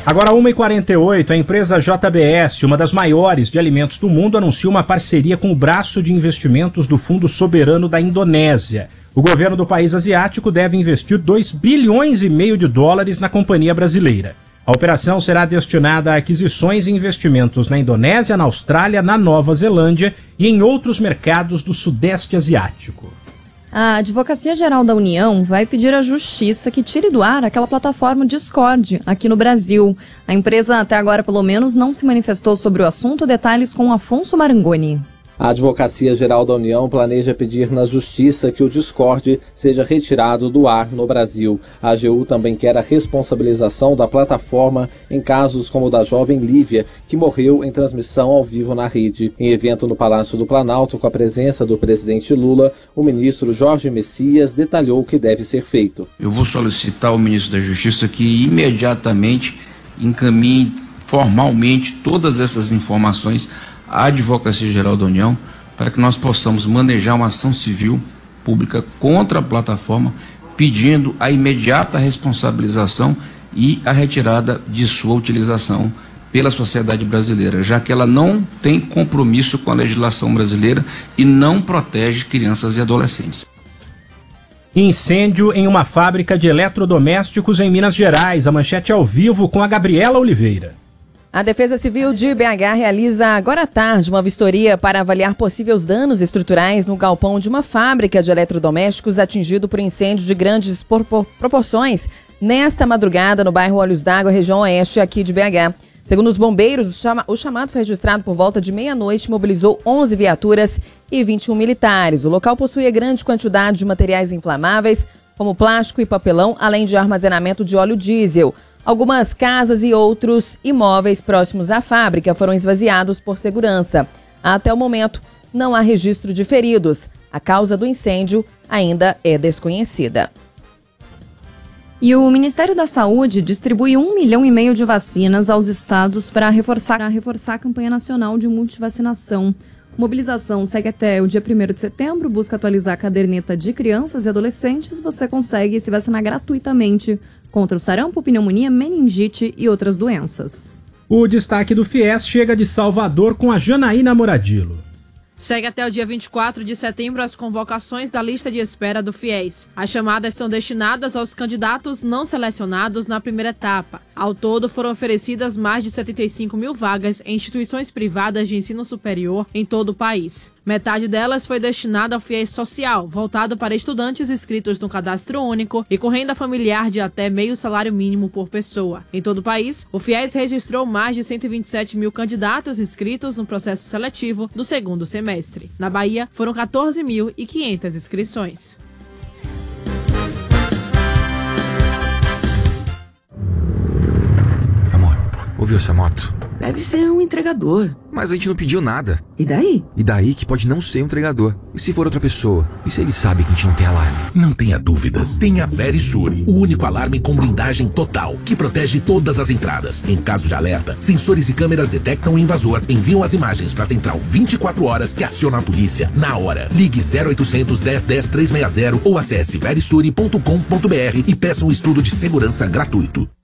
Agora 1h48, a empresa JBS, uma das maiores de alimentos do mundo, anunciou uma parceria com o braço de investimentos do Fundo Soberano da Indonésia. O governo do país asiático deve investir 2,5 bilhões de dólares na companhia brasileira. A operação será destinada a aquisições e investimentos na Indonésia, na Austrália, na Nova Zelândia e em outros mercados do Sudeste Asiático. A Advocacia Geral da União vai pedir à Justiça que tire do ar aquela plataforma Discord aqui no Brasil. A empresa até agora, pelo menos, não se manifestou sobre o assunto. Detalhes com Afonso Marangoni. A Advocacia Geral da União planeja pedir na Justiça que o Discord seja retirado do ar no Brasil. A AGU também quer a responsabilização da plataforma em casos como o da jovem Lívia, que morreu em transmissão ao vivo na rede. Em evento no Palácio do Planalto, com a presença do presidente Lula, o ministro Jorge Messias detalhou o que deve ser feito. Eu vou solicitar ao ministro da Justiça que imediatamente encaminhe formalmente todas essas informações à Advocacia Geral da União, para que nós possamos manejar uma ação civil pública contra a plataforma, pedindo a imediata responsabilização e a retirada de sua utilização pela sociedade brasileira, já que ela não tem compromisso com a legislação brasileira e não protege crianças e adolescentes. Incêndio em uma fábrica de eletrodomésticos em Minas Gerais. A manchete ao vivo com a Gabriela Oliveira. A Defesa Civil de BH realiza agora à tarde uma vistoria para avaliar possíveis danos estruturais no galpão de uma fábrica de eletrodomésticos atingido por incêndio de grandes proporções nesta madrugada no bairro Olhos d'Água, região oeste aqui de BH. Segundo os bombeiros, o chamado foi registrado por volta de meia-noite e mobilizou 11 viaturas e 21 militares. O local possuía grande quantidade de materiais inflamáveis, como plástico e papelão, além de armazenamento de óleo diesel. Algumas casas e outros imóveis próximos à fábrica foram esvaziados por segurança. Até o momento, não há registro de feridos. A causa do incêndio ainda é desconhecida. E o Ministério da Saúde distribui 1,5 milhão de vacinas aos estados para reforçar a campanha nacional de multivacinação. Mobilização segue até o dia 1º de setembro, busca atualizar a caderneta de crianças e adolescentes. Você consegue se vacinar gratuitamente contra o sarampo, pneumonia, meningite e outras doenças. O destaque do FIES chega de Salvador com a Janaína Moradilo. Segue até o dia 24 de setembro as convocações da lista de espera do FIES. As chamadas são destinadas aos candidatos não selecionados na primeira etapa. Ao todo, foram oferecidas mais de 75 mil vagas em instituições privadas de ensino superior em todo o país. Metade delas foi destinada ao FIES social, voltado para estudantes inscritos no Cadastro Único e com renda familiar de até meio salário mínimo por pessoa. Em todo o país, o FIES registrou mais de 127 mil candidatos inscritos no processo seletivo do segundo semestre. Na Bahia, foram 14.500 inscrições. Amor, ouviu essa moto? Deve ser um entregador. Mas a gente não pediu nada. E daí? E daí que pode não ser um entregador. E se for outra pessoa? E se ele sabe que a gente não tem alarme? Não tenha dúvidas. Tenha Verisure, o único alarme com blindagem total, que protege todas as entradas. Em caso de alerta, sensores e câmeras detectam o invasor, enviam as imagens para a central 24 horas que aciona a polícia na hora. Ligue 0800 10 10 360 ou acesse verisure.com.br e peça um estudo de segurança gratuito.